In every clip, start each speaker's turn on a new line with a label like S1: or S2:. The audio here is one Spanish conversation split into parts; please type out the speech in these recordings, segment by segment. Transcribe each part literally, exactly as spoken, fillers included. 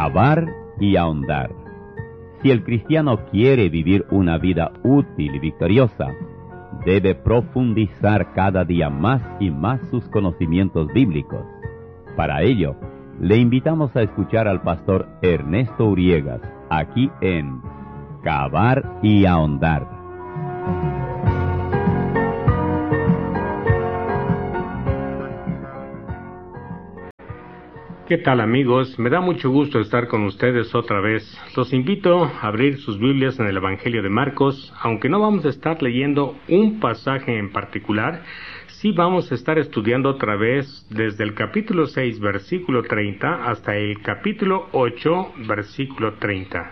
S1: Cavar y ahondar. Si el cristiano quiere vivir una vida útil y victoriosa, debe profundizar cada día más y más sus conocimientos bíblicos. Para ello, le invitamos a escuchar al pastor Ernesto Uriegas, aquí en Cavar y ahondar.
S2: ¿Qué tal, amigos? Me da mucho gusto estar con ustedes otra vez. Los invito a abrir sus Biblias en el Evangelio de Marcos. Aunque no vamos a estar leyendo un pasaje en particular, sí vamos a estar estudiando otra vez desde el capítulo seis, versículo treinta, hasta el capítulo ocho, versículo treinta.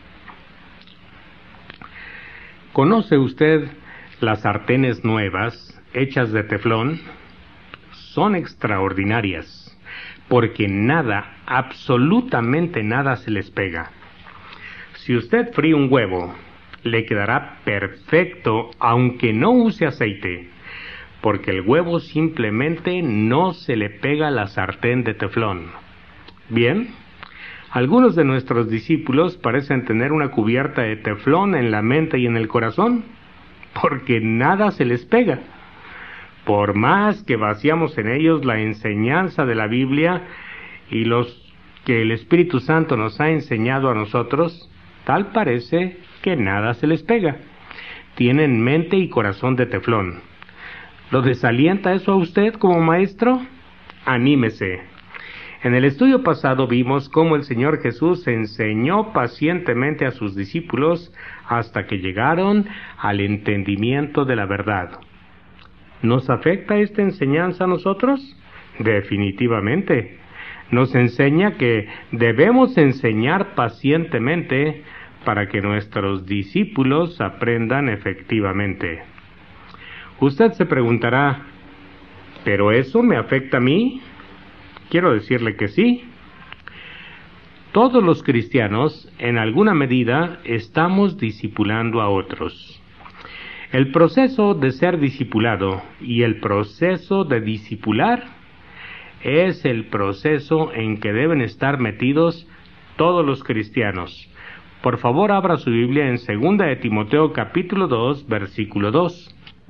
S2: ¿Conoce usted las sartenes nuevas, hechas de teflón? Son extraordinarias, porque nada, absolutamente nada se les pega. Si usted fríe un huevo, le quedará perfecto aunque no use aceite, porque el huevo simplemente no se le pega a la sartén de teflón. Bien, algunos de nuestros discípulos parecen tener una cubierta de teflón en la mente y en el corazón, porque nada se les pega. Por más que vaciamos en ellos la enseñanza de la Biblia y los que el Espíritu Santo nos ha enseñado a nosotros, tal parece que nada se les pega. Tienen mente y corazón de teflón. ¿Lo desalienta eso a usted como maestro? Anímese. En el estudio pasado vimos cómo el Señor Jesús enseñó pacientemente a sus discípulos hasta que llegaron al entendimiento de la verdad. ¿Nos afecta esta enseñanza a nosotros? Definitivamente. Nos enseña que debemos enseñar pacientemente para que nuestros discípulos aprendan efectivamente. Usted se preguntará, ¿pero eso me afecta a mí? Quiero decirle que sí. Todos los cristianos, en alguna medida, estamos discipulando a otros. El proceso de ser discipulado y el proceso de discipular es el proceso en que deben estar metidos todos los cristianos. Por favor, abra su Biblia en segunda de Timoteo capítulo dos, versículo dos.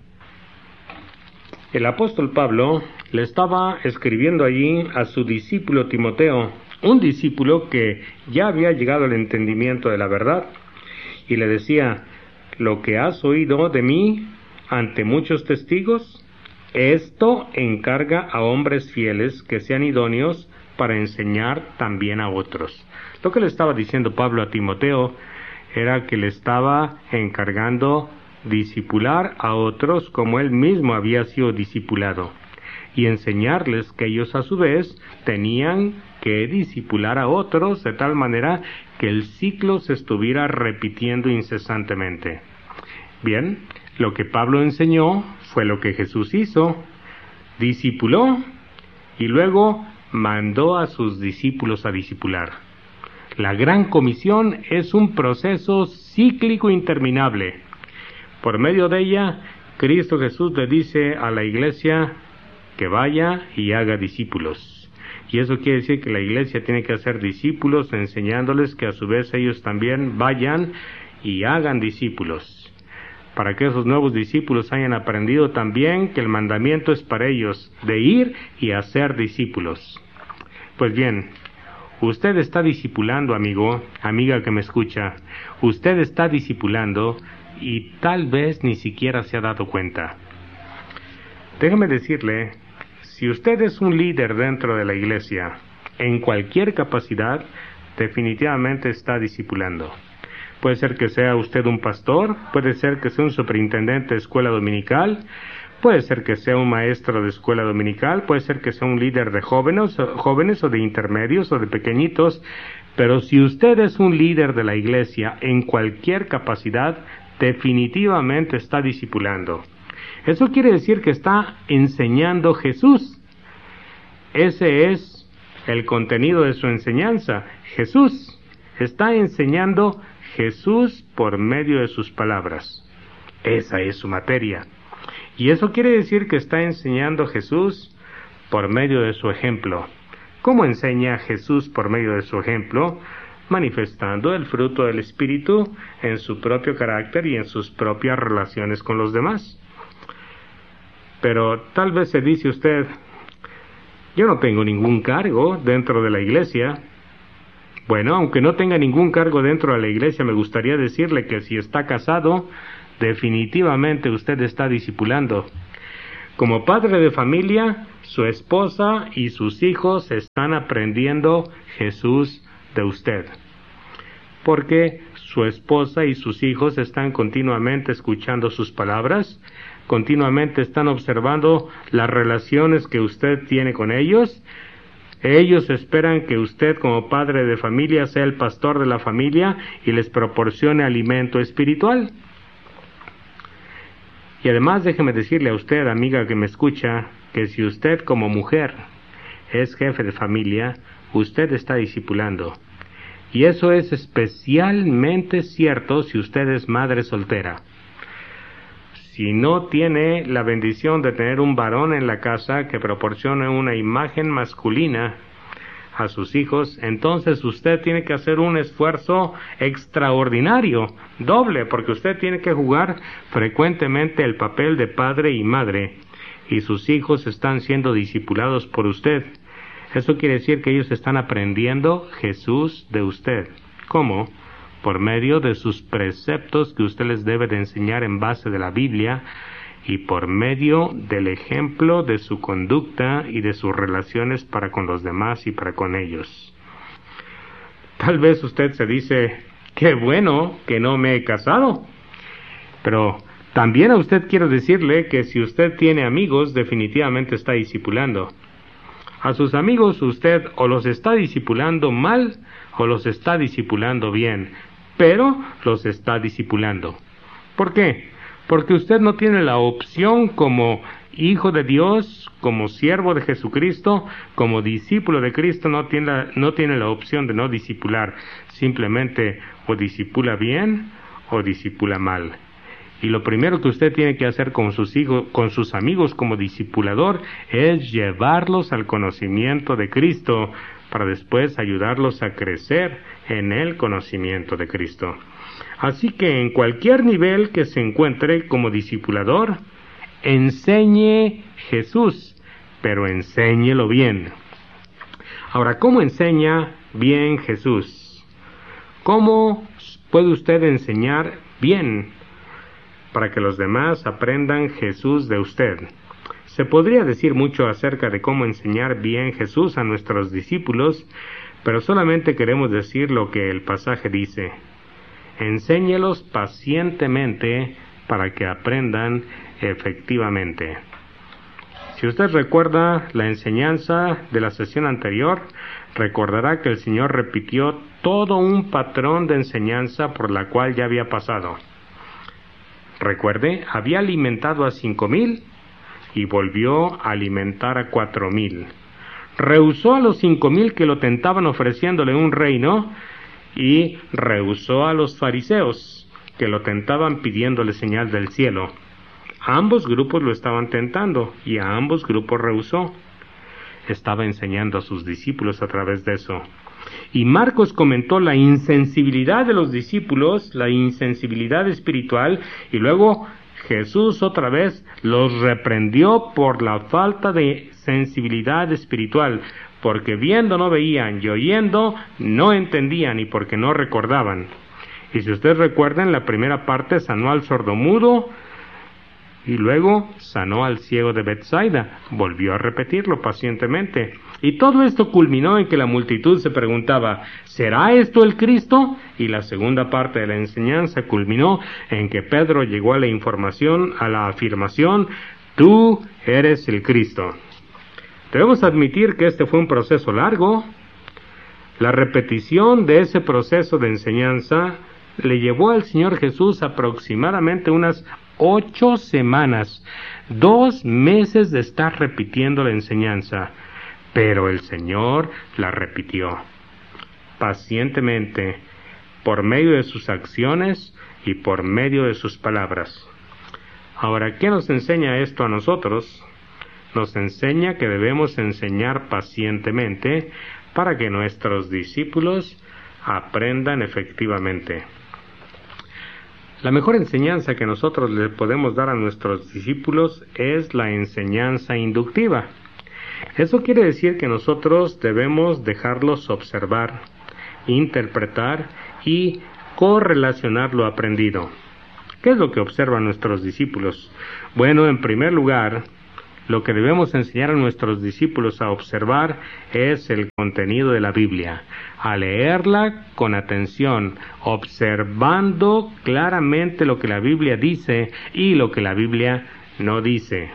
S2: El apóstol Pablo le estaba escribiendo allí a su discípulo Timoteo, un discípulo que ya había llegado al entendimiento de la verdad, y le decía: lo que has oído de mí ante muchos testigos, esto encarga a hombres fieles que sean idóneos para enseñar también a otros. Lo que le estaba diciendo Pablo a Timoteo era que le estaba encargando discipular a otros como él mismo había sido discipulado, y enseñarles que ellos a su vez tenían que discipular a otros de tal manera que el ciclo se estuviera repitiendo incesantemente. Bien, lo que Pablo enseñó fue lo que Jesús hizo: discipuló y luego mandó a sus discípulos a discipular. La gran comisión es un proceso cíclico interminable. Por medio de ella, Cristo Jesús le dice a la iglesia que vaya y haga discípulos. Y eso quiere decir que la iglesia tiene que hacer discípulos, enseñándoles que a su vez ellos también vayan y hagan discípulos, para que esos nuevos discípulos hayan aprendido también que el mandamiento es para ellos, de ir y hacer discípulos. Pues bien, usted está discipulando, amigo, amiga que me escucha, usted está discipulando y tal vez ni siquiera se ha dado cuenta. Déjeme decirle, si usted es un líder dentro de la iglesia, en cualquier capacidad, definitivamente está discipulando. Puede ser que sea usted un pastor, puede ser que sea un superintendente de escuela dominical, puede ser que sea un maestro de escuela dominical, puede ser que sea un líder de jóvenes, jóvenes o de intermedios o de pequeñitos, pero si usted es un líder de la iglesia en cualquier capacidad, definitivamente está discipulando. Eso quiere decir que está enseñando Jesús. Ese es el contenido de su enseñanza. Jesús está enseñando Jesús por medio de sus palabras. Esa es su materia. Y eso quiere decir que está enseñando Jesús por medio de su ejemplo. ¿Cómo enseña Jesús por medio de su ejemplo? Manifestando el fruto del Espíritu en su propio carácter y en sus propias relaciones con los demás. Pero tal vez se dice usted, yo no tengo ningún cargo dentro de la iglesia. Bueno, aunque no tenga ningún cargo dentro de la iglesia, me gustaría decirle que si está casado, definitivamente usted está discipulando. Como padre de familia, su esposa y sus hijos están aprendiendo Jesús de usted. Porque su esposa y sus hijos están continuamente escuchando sus palabras, continuamente están observando las relaciones que usted tiene con ellos. Ellos esperan que usted como padre de familia sea el pastor de la familia y les proporcione alimento espiritual. Y además déjeme decirle a usted, amiga que me escucha, que si usted como mujer es jefe de familia, usted está discipulando. Y eso es especialmente cierto si usted es madre soltera. Si no tiene la bendición de tener un varón en la casa que proporcione una imagen masculina a sus hijos, entonces usted tiene que hacer un esfuerzo extraordinario, doble, porque usted tiene que jugar frecuentemente el papel de padre y madre, y sus hijos están siendo discipulados por usted. Eso quiere decir que ellos están aprendiendo Jesús de usted. ¿Cómo? Por medio de sus preceptos que usted les debe de enseñar en base de la Biblia, y por medio del ejemplo de su conducta y de sus relaciones para con los demás y para con ellos. Tal vez usted se dice, qué bueno que no me he casado. Pero también a usted quiero decirle que si usted tiene amigos, definitivamente está discipulando. A sus amigos usted o los está discipulando mal o los está discipulando bien, pero los está discipulando. ¿Por qué? Porque usted no tiene la opción como hijo de Dios, como siervo de Jesucristo, como discípulo de Cristo, no tiene la, no tiene la opción de no discipular. Simplemente o discipula bien o discipula mal. Y lo primero que usted tiene que hacer con sus hijos, con sus amigos como discipulador, es llevarlos al conocimiento de Cristo, para después ayudarlos a crecer en el conocimiento de Cristo. Así que en cualquier nivel que se encuentre como discipulador, enseñe Jesús, pero enséñelo bien. Ahora, ¿cómo enseña bien Jesús? ¿Cómo puede usted enseñar bien para que los demás aprendan Jesús de usted? Se podría decir mucho acerca de cómo enseñar bien Jesús a nuestros discípulos, pero solamente queremos decir lo que el pasaje dice. Enséñelos pacientemente para que aprendan efectivamente. Si usted recuerda la enseñanza de la sesión anterior, recordará que el Señor repitió todo un patrón de enseñanza por la cual ya había pasado. Recuerde, había alimentado a cinco mil y volvió a alimentar a cuatro mil. Rehusó a los cinco mil que lo tentaban ofreciéndole un reino, y rehusó a los fariseos, que lo tentaban pidiéndole señal del cielo. Ambos grupos lo estaban tentando, y a ambos grupos rehusó. Estaba enseñando a sus discípulos a través de eso. Y Marcos comentó la insensibilidad de los discípulos, la insensibilidad espiritual, y luego Jesús otra vez los reprendió por la falta de sensibilidad espiritual, porque viendo no veían y oyendo no entendían y porque no recordaban. Y si usted recuerda, en la primera parte sanó al sordomudo y luego sanó al ciego de Betsaida. Volvió a repetirlo pacientemente. Y todo esto culminó en que la multitud se preguntaba, ¿será esto el Cristo? Y la segunda parte de la enseñanza culminó en que Pedro llegó a la información, a la afirmación, tú eres el Cristo. Debemos admitir que este fue un proceso largo. La repetición de ese proceso de enseñanza le llevó al Señor Jesús aproximadamente unas ocho semanas, dos meses de estar repitiendo la enseñanza, pero el Señor la repitió pacientemente, por medio de sus acciones y por medio de sus palabras. Ahora, ¿qué nos enseña esto a nosotros? nos enseña que debemos enseñar pacientemente para que nuestros discípulos aprendan efectivamente. La mejor enseñanza que nosotros le podemos dar a nuestros discípulos es la enseñanza inductiva. Eso quiere decir que nosotros debemos dejarlos observar, interpretar y correlacionar lo aprendido. ¿Qué es lo que observan nuestros discípulos? Bueno, en primer lugar, lo que debemos enseñar a nuestros discípulos a observar es el contenido de la Biblia, a leerla con atención, observando claramente lo que la Biblia dice y lo que la Biblia no dice.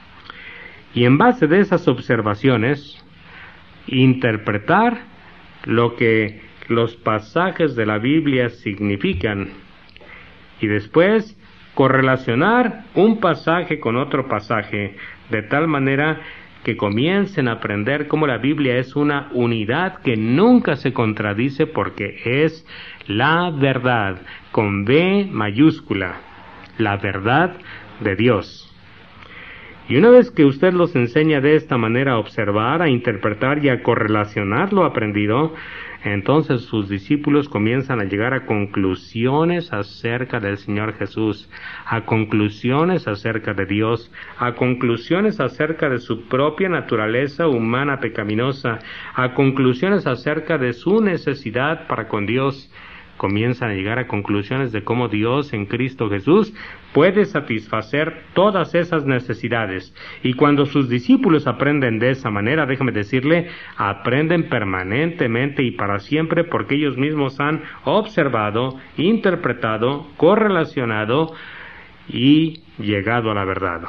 S2: Y en base de esas observaciones, interpretar lo que los pasajes de la Biblia significan y después correlacionar un pasaje con otro pasaje de tal manera que comiencen a aprender cómo la Biblia es una unidad que nunca se contradice porque es la verdad con B mayúscula, la verdad de Dios. Y una vez que usted los enseña de esta manera a observar, a interpretar y a correlacionar lo aprendido, entonces sus discípulos comienzan a llegar a conclusiones acerca del Señor Jesús, a conclusiones acerca de Dios, a conclusiones acerca de su propia naturaleza humana pecaminosa, a conclusiones acerca de su necesidad para con Dios. Comienzan a llegar a conclusiones de cómo Dios en Cristo Jesús puede satisfacer todas esas necesidades. Y cuando sus discípulos aprenden de esa manera, déjame decirle, aprenden permanentemente y para siempre porque ellos mismos han observado, interpretado, correlacionado y llegado a la verdad.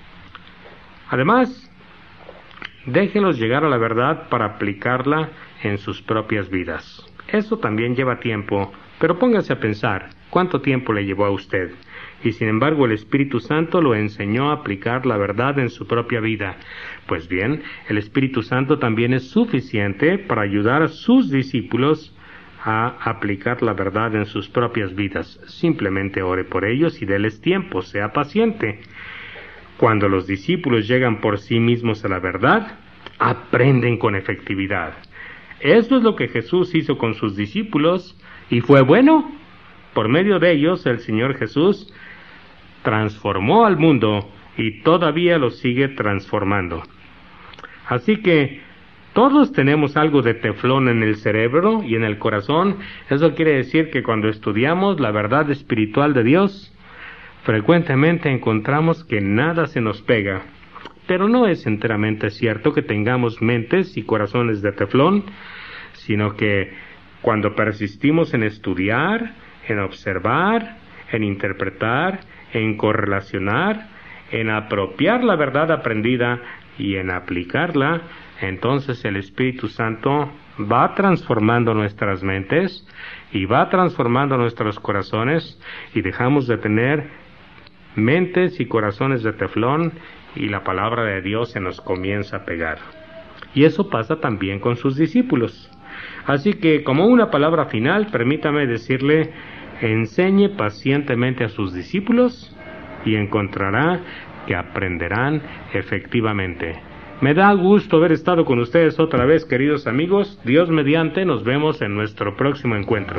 S2: Además, déjenlos llegar a la verdad para aplicarla en sus propias vidas. Eso también lleva tiempo, pero póngase a pensar, ¿cuánto tiempo le llevó a usted? Y sin embargo el Espíritu Santo lo enseñó a aplicar la verdad en su propia vida. Pues bien, el Espíritu Santo también es suficiente para ayudar a sus discípulos a aplicar la verdad en sus propias vidas. Simplemente ore por ellos y déles tiempo, sea paciente. Cuando los discípulos llegan por sí mismos a la verdad, aprenden con efectividad. Eso es lo que Jesús hizo con sus discípulos y fue bueno. Por medio de ellos, el Señor Jesús transformó al mundo y todavía lo sigue transformando. Así que todos tenemos algo de teflón en el cerebro y en el corazón. Eso quiere decir que cuando estudiamos la verdad espiritual de Dios, frecuentemente encontramos que nada se nos pega. Pero no es enteramente cierto que tengamos mentes y corazones de teflón, sino que cuando persistimos en estudiar, en observar, en interpretar, en correlacionar, en apropiar la verdad aprendida y en aplicarla, entonces el Espíritu Santo va transformando nuestras mentes y va transformando nuestros corazones y dejamos de tener mentes y corazones de teflón y la palabra de Dios se nos comienza a pegar. Y eso pasa también con sus discípulos. Así que, como una palabra final, permítame decirle, enseñe pacientemente a sus discípulos y encontrará que aprenderán efectivamente. Me da gusto haber estado con ustedes otra vez, queridos amigos. Dios mediante, nos vemos en nuestro próximo encuentro.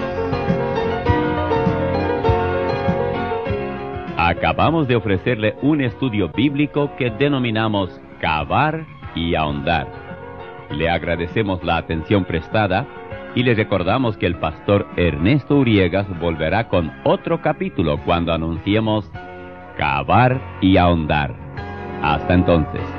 S1: Acabamos de ofrecerle un estudio bíblico que denominamos Cavar y Ahondar. Le agradecemos la atención prestada y le recordamos que el pastor Ernesto Uriegas volverá con otro capítulo cuando anunciemos Cavar y Ahondar. Hasta entonces.